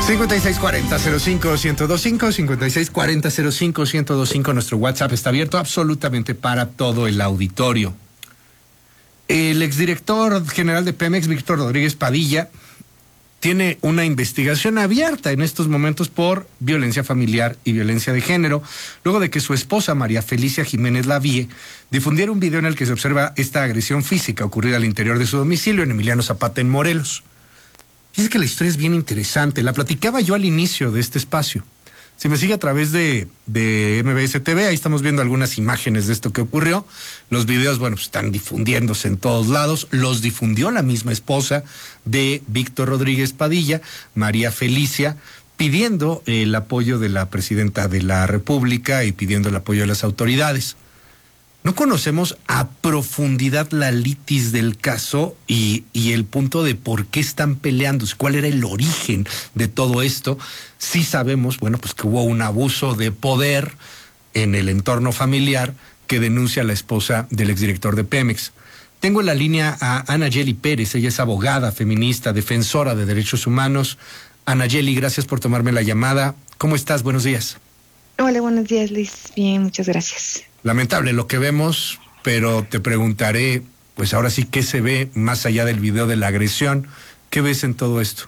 5640-05-1025, 5640-05-1025. Nuestro WhatsApp está abierto absolutamente para todo el auditorio. El exdirector general de Pemex, Víctor Rodríguez Padilla, tiene una investigación abierta en estos momentos por violencia familiar y violencia de género, luego de que su esposa, María Felicia Jiménez Lavie, difundiera un video en el que se observa esta agresión física ocurrida al interior de su domicilio en Emiliano Zapata, en Morelos. Y es que la historia es bien interesante. La platicaba yo al inicio de este espacio. Si me sigue a través de MBS TV, ahí estamos viendo algunas imágenes de esto que ocurrió. Los videos, bueno, pues están difundiéndose en todos lados. Los difundió la misma esposa de Víctor Rodríguez Padilla, María Felicia, pidiendo el apoyo de la presidenta de la República y pidiendo el apoyo de las autoridades. No conocemos a profundidad la litis del caso y el punto de por qué están peleándose, cuál era el origen de todo esto. Sí sabemos, bueno, pues que hubo un abuso de poder en el entorno familiar que denuncia la esposa del exdirector de Pemex. Tengo en la línea a Anayeli Pérez, ella es abogada, feminista, defensora de derechos humanos. Anayeli, gracias por tomarme la llamada. ¿Cómo estás? Buenos días. Hola, buenos días, Luis. Bien, muchas gracias. Lamentable lo que vemos, pero te preguntaré, pues ahora sí, ¿qué se ve más allá del video de la agresión? ¿Qué ves en todo esto?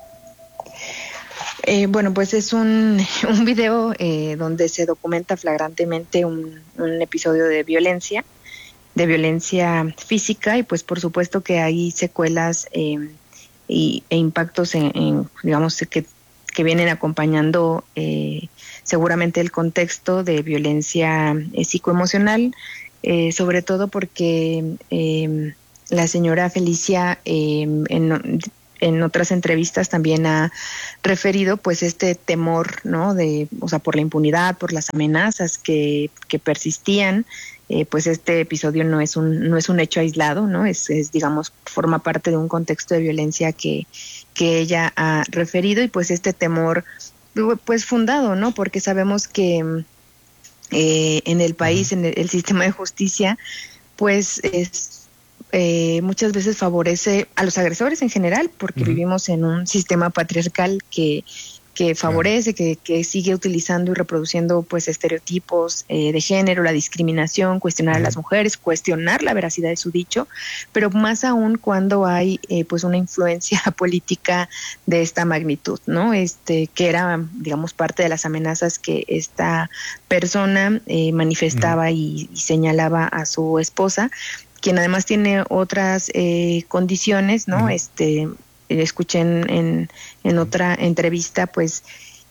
Bueno, pues es un video donde se documenta flagrantemente un episodio de violencia física, y pues por supuesto que hay secuelas e impactos digamos, que vienen acompañando seguramente el contexto de violencia psicoemocional, sobre todo porque la señora Felicia en otras entrevistas también ha referido pues este temor, ¿no? Por la impunidad, por las amenazas que persistían. Pues este episodio no es un hecho aislado, ¿no? Es digamos, forma parte de un contexto de violencia que ella ha referido, y pues este temor pues fundado, ¿no? Porque sabemos que en el país, en el sistema de justicia, pues muchas veces favorece a los agresores en general, porque vivimos en un sistema patriarcal que favorece, que sigue utilizando y reproduciendo pues estereotipos de género, la discriminación, cuestionar a las mujeres, cuestionar la veracidad de su dicho, pero más aún cuando hay pues una influencia política de esta magnitud, ¿no? Que era, digamos, parte de las amenazas que esta persona manifestaba y señalaba a su esposa, quien además tiene otras condiciones, ¿no? Escuché en otra entrevista, pues,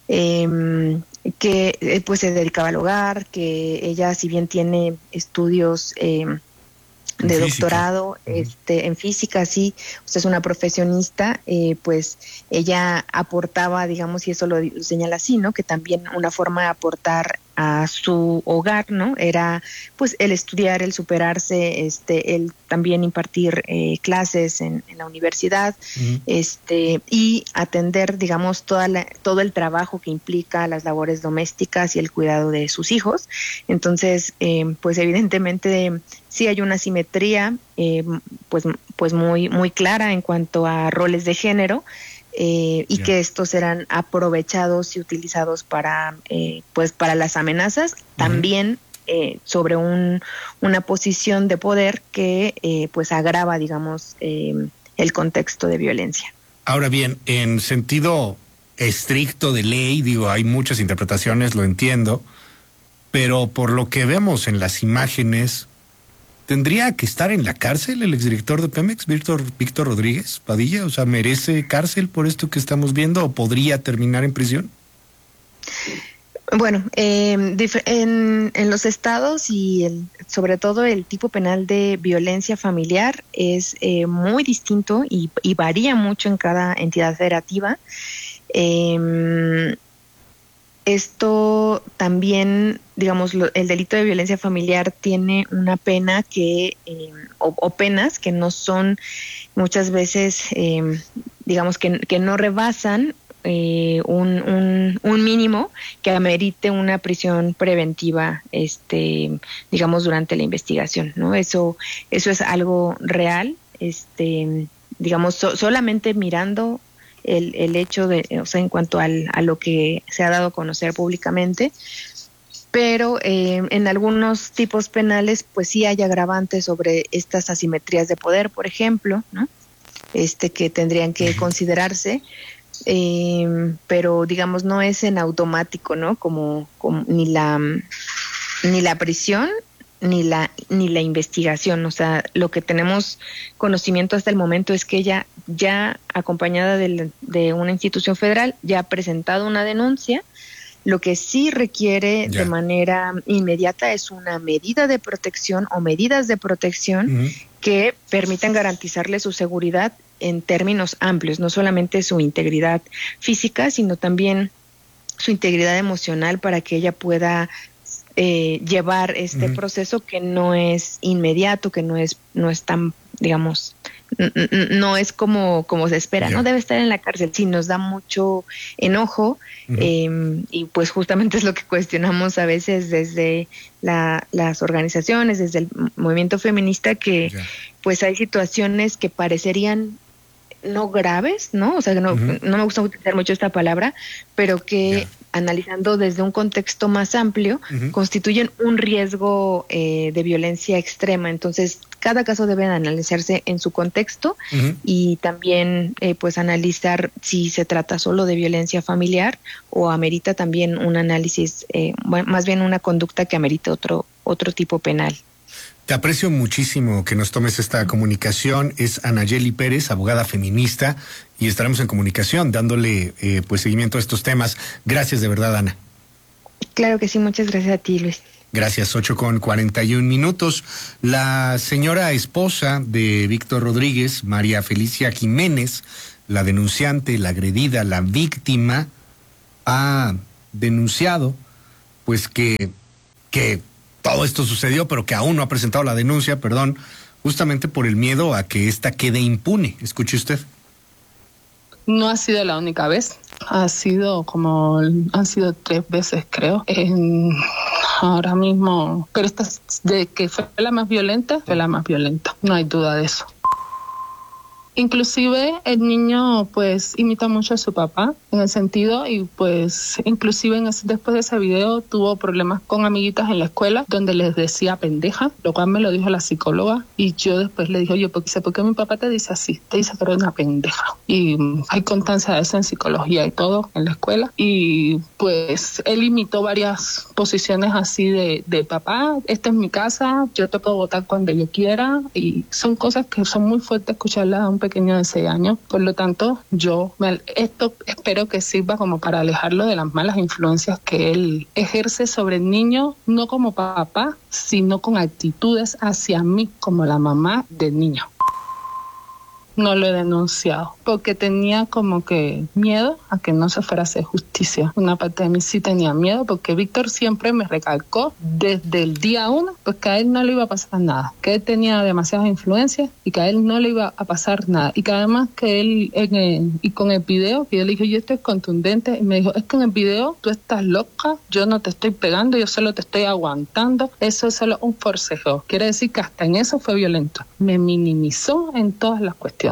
que pues se dedicaba al hogar, que ella, si bien tiene estudios de doctorado en física, sí, o sea, es una profesionista, pues ella aportaba, digamos, y eso lo señala así, ¿no? Que también una forma de aportar a su hogar, ¿no? Era pues el estudiar, el superarse, el también impartir clases en la universidad, y atender, digamos, todo el trabajo que implica las labores domésticas y el cuidado de sus hijos. Entonces, pues evidentemente sí hay una simetría, pues muy, muy clara en cuanto a roles de género, y que estos serán aprovechados y utilizados para las amenazas, también sobre una posición de poder que pues agrava, digamos, el contexto de violencia. Ahora bien, en sentido estricto de ley, digo, hay muchas interpretaciones, lo entiendo, pero por lo que vemos en las imágenes, ¿tendría que estar en la cárcel el exdirector de Pemex, Víctor Rodríguez Padilla? O sea, ¿merece cárcel por esto que estamos viendo o podría terminar en prisión? Bueno, en los estados y sobre todo el tipo penal de violencia familiar es muy distinto y varía mucho en cada entidad federativa. Esto también, digamos, el delito de violencia familiar tiene una pena o penas que no son muchas veces, digamos, que no rebasan un mínimo que amerite una prisión preventiva, digamos, durante la investigación, ¿no? Eso es algo real, digamos, solamente mirando el hecho de, o sea, en cuanto a lo que se ha dado a conocer públicamente, pero en algunos tipos penales pues sí hay agravantes sobre estas asimetrías de poder, por ejemplo, ¿no? Que tendrían que considerarse, pero digamos no es en automático, ¿no? Como ni la prisión ni la investigación. O sea, lo que tenemos conocimiento hasta el momento es que ella, ya acompañada de una institución federal, ya ha presentado una denuncia. Lo que sí requiere de manera inmediata es una medida de protección o medidas de protección que permitan garantizarle su seguridad en términos amplios, no solamente su integridad física, sino también su integridad emocional, para que ella pueda llevar este proceso que no es inmediato, que no es tan, digamos, no es como se espera, no debe estar en la cárcel. Sí, nos da mucho enojo, y pues justamente es lo que cuestionamos a veces desde las organizaciones, desde el movimiento feminista, que pues hay situaciones que parecerían no graves, ¿no? O sea, no me gusta utilizar mucho esta palabra, pero que analizando desde un contexto más amplio, constituyen un riesgo de violencia extrema. Entonces, cada caso debe analizarse en su contexto y también pues analizar si se trata solo de violencia familiar o amerita también un análisis, más bien una conducta que amerite otro tipo penal. Te aprecio muchísimo que nos tomes esta comunicación. Es Anayeli Pérez, abogada feminista, y estaremos en comunicación dándole pues seguimiento a estos temas. Gracias de verdad, Ana. Claro que sí, muchas gracias a ti, Luis. Gracias, 8:41. La señora esposa de Víctor Rodríguez, María Felicia Jiménez, la denunciante, la agredida, la víctima, ha denunciado pues que todo esto sucedió, pero que aún no ha presentado la denuncia, justamente por el miedo a que ésta quede impune. Escuche usted. No ha sido la única vez, han sido 3 veces, creo. Ahora mismo, pero esta de que fue la más violenta, no hay duda de eso. Inclusive el niño pues imita mucho a su papá en el sentido, y pues inclusive después de ese video tuvo problemas con amiguitas en la escuela donde les decía pendeja, lo cual me lo dijo la psicóloga, y yo después le dije, oye, ¿por qué mi papá te dice así? Te dice que eres una pendeja. Y hay constancia de eso en psicología y todo en la escuela, y pues él imitó varias posiciones así de papá, esta es mi casa, yo te puedo votar cuando yo quiera, y son cosas que son muy fuertes escucharlas a un pequeño de 6 años. Por lo tanto, esto espero que sirva como para alejarlo de las malas influencias que él ejerce sobre el niño, no como papá, sino con actitudes hacia mí como la mamá del niño. No lo he denunciado porque tenía como que miedo a que no se fuera a hacer justicia. Una parte de mí sí tenía miedo, porque Víctor siempre me recalcó desde el día 1 pues que a él no le iba a pasar nada, que él tenía demasiadas influencias y que a él no le iba a pasar nada, y que además que él y con el video, que yo le dije, yo estoy contundente, y me dijo, es que en el video tú estás loca, yo no te estoy pegando, yo solo te estoy aguantando, eso es solo un forcejeo. Quiere decir que hasta en eso fue violento, me minimizó en todas las cuestiones.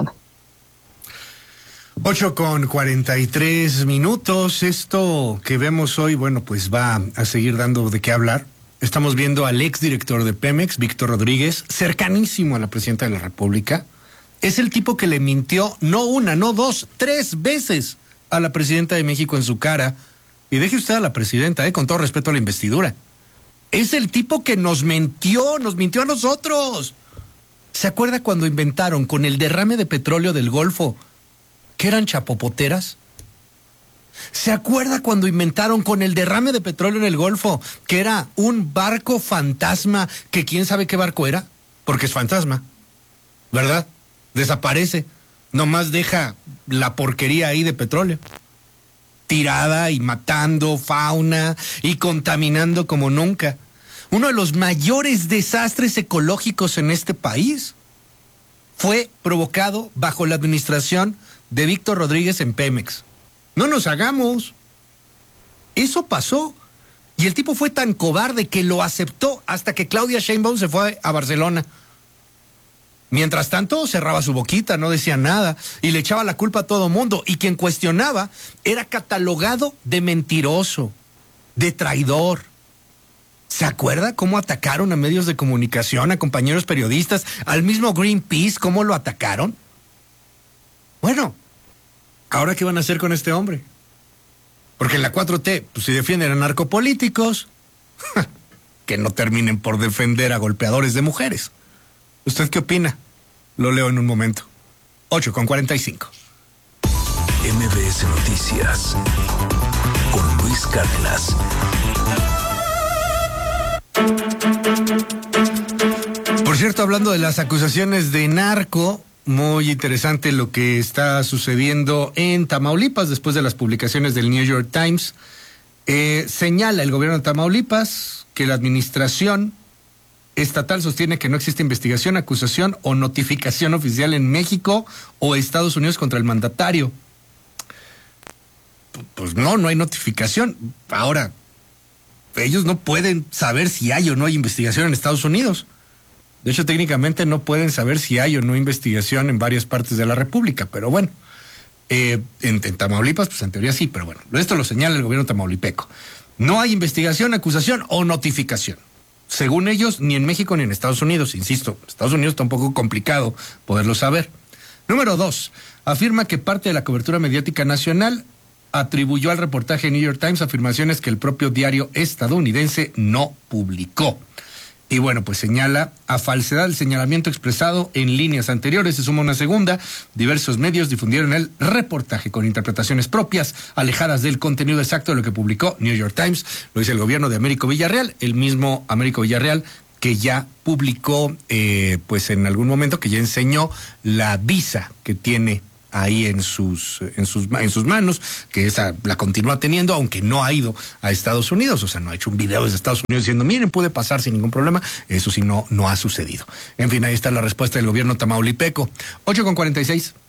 8:43. Esto que vemos hoy, bueno, pues va a seguir dando de qué hablar. Estamos viendo al exdirector de Pemex, Víctor Rodríguez, cercanísimo a la presidenta de la República. Es el tipo que le mintió no una, no dos, 3 veces a la presidenta de México en su cara. Y deje usted a la presidenta, con todo respeto a la investidura. Es el tipo que nos mintió a nosotros. ¿Se acuerda cuando inventaron con el derrame de petróleo del Golfo que eran chapopoteras? ¿Se acuerda cuando inventaron con el derrame de petróleo en el Golfo que era un barco fantasma, que quién sabe qué barco era? Porque es fantasma, ¿verdad? Desaparece, nomás deja la porquería ahí de petróleo, tirada y matando fauna y contaminando como nunca. Uno de los mayores desastres ecológicos en este país fue provocado bajo la administración de Víctor Rodríguez en Pemex. No nos hagamos. Eso pasó. Y el tipo fue tan cobarde que lo aceptó hasta que Claudia Sheinbaum se fue a Barcelona. Mientras tanto, cerraba su boquita, no decía nada y le echaba la culpa a todo mundo. Y quien cuestionaba era catalogado de mentiroso, de traidor. ¿Se acuerda cómo atacaron a medios de comunicación, a compañeros periodistas, al mismo Greenpeace, cómo lo atacaron? Bueno, ¿ahora qué van a hacer con este hombre? Porque en la 4T, pues si defienden a narcopolíticos, que no terminen por defender a golpeadores de mujeres. ¿Usted qué opina? Lo leo en un momento. 8:45. MBS Noticias con Luis Cárdenas. Por cierto, hablando de las acusaciones de narco, muy interesante lo que está sucediendo en Tamaulipas después de las publicaciones del New York Times. Señala el gobierno de Tamaulipas que la administración estatal sostiene que no existe investigación, acusación o notificación oficial en México o Estados Unidos contra el mandatario. Pues no hay notificación. Ahora, ellos no pueden saber si hay o no hay investigación en Estados Unidos. De hecho, técnicamente no pueden saber si hay o no investigación en varias partes de la República, pero bueno, en Tamaulipas, pues en teoría sí, pero bueno, esto lo señala el gobierno tamaulipeco. No hay investigación, acusación o notificación. Según ellos, ni en México ni en Estados Unidos. Insisto, Estados Unidos está un poco complicado poderlo saber. Número 2, afirma que parte de la cobertura mediática nacional atribuyó al reportaje New York Times afirmaciones que el propio diario estadounidense no publicó. Y bueno, pues señala a falsedad el señalamiento expresado en líneas anteriores. Se suma una segunda. Diversos medios difundieron el reportaje con interpretaciones propias, alejadas del contenido exacto de lo que publicó New York Times. Lo dice el gobierno de Américo Villarreal, el mismo Américo Villarreal que ya publicó, pues en algún momento, que ya enseñó la visa que tiene ahí en sus manos, que esa la continúa teniendo, aunque no ha ido a Estados Unidos, o sea, no ha hecho un video desde Estados Unidos diciendo, miren, puede pasar sin ningún problema. Eso sí no ha sucedido. En fin, ahí está la respuesta del gobierno tamaulipeco. 8:46.